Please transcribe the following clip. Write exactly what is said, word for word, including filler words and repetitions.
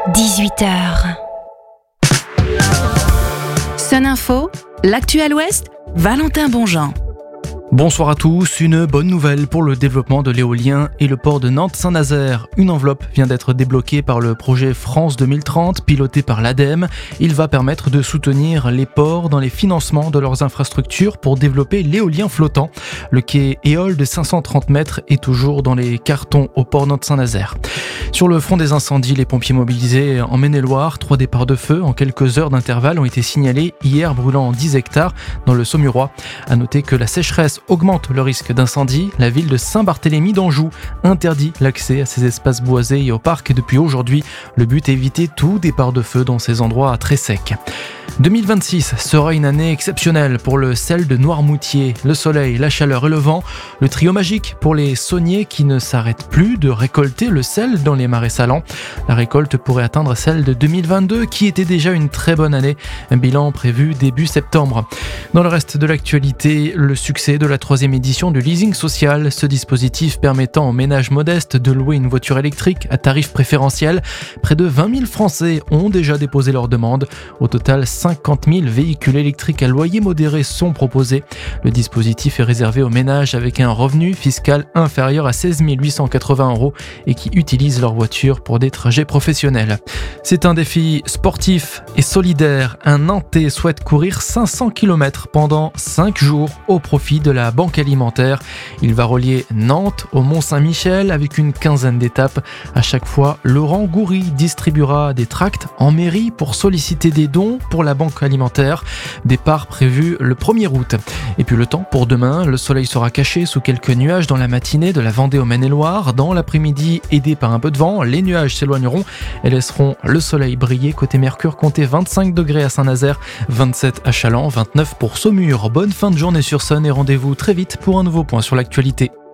dix-huit heures. Sun Info, l'actuel Ouest, Valentin Bonjean. Bonsoir à tous, une bonne nouvelle pour le développement de l'éolien et le port de Nantes-Saint-Nazaire. Une enveloppe vient d'être débloquée par le projet France deux mille trente, piloté par l'A D E M. Il va permettre de soutenir les ports dans les financements de leurs infrastructures pour développer l'éolien flottant. Le quai Éole de cinq cent trente mètres est toujours dans les cartons au port Nantes-Saint-Nazaire. Sur le front des incendies, les pompiers mobilisés en Maine-et-Loire, trois départs de feu en quelques heures d'intervalle ont été signalés hier, brûlant dix hectares dans le Saumurois. À noter que la sécheresse augmente le risque d'incendie. La ville de Saint-Barthélemy d'Anjou interdit l'accès à ces espaces boisés et au parc depuis aujourd'hui. Le but est d'éviter tout départ de feu dans ces endroits très secs. deux mille vingt-six sera une année exceptionnelle pour le sel de Noirmoutier. Le soleil, la chaleur et le vent, le trio magique pour les sauniers qui ne s'arrêtent plus de récolter le sel dans les marais salants. La récolte pourrait atteindre celle de deux mille vingt-deux qui était déjà une très bonne année. Un bilan prévu début septembre. Dans le reste de l'actualité, le succès de la troisième édition du leasing social, ce dispositif permettant aux ménages modestes de louer une voiture électrique à tarif préférentiel. Près de vingt mille Français ont déjà déposé leur demande. Au total, cinquante mille véhicules électriques à loyer modéré sont proposés. Le dispositif est réservé aux ménages avec un revenu fiscal inférieur à seize mille huit cent quatre-vingts euros et qui utilisent leur voiture pour des trajets professionnels. C'est un défi sportif et solidaire. Un Nantais souhaite courir cinq cents kilomètres pendant cinq jours au profit de la Banque Alimentaire. Il va relier Nantes au Mont-Saint-Michel avec une quinzaine d'étapes. À chaque fois, Laurent Goury distribuera des tracts en mairie pour solliciter des dons pour la Banque Alimentaire. Départ prévu le premier août. Et puis le temps pour demain, le soleil sera caché sous quelques nuages dans la matinée de la Vendée au Maine-et-Loire. Dans l'après-midi, aidé par un peu de vent, les nuages s'éloigneront et laisseront le soleil briller. Côté Mercure, comptez vingt-cinq degrés à Saint-Nazaire, vingt-sept à Challans, vingt-neuf pour Saumur. Bonne fin de journée sur Sun et rendez-vous très vite pour un nouveau point sur l'actualité.